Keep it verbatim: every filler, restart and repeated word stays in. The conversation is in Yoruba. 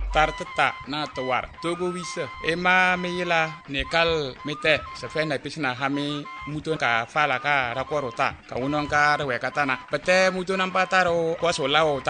tartata na tawar togo wisa ema meyila nekal mete sefe na pisna hami muto ka fala ka rakorota ka unon ka we katana pete muto nampataro kwasolao